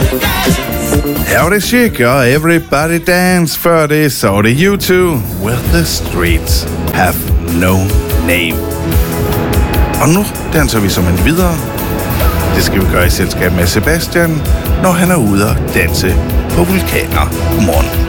Her var det Chic og Everybody Dance. Før det så var det U2 Where the Streets Have No Name. Og nu danser vi som en videre. Det skal vi gøre i selskab med Sebastian, når han er ude og danse på vulkaner. Godmorgen.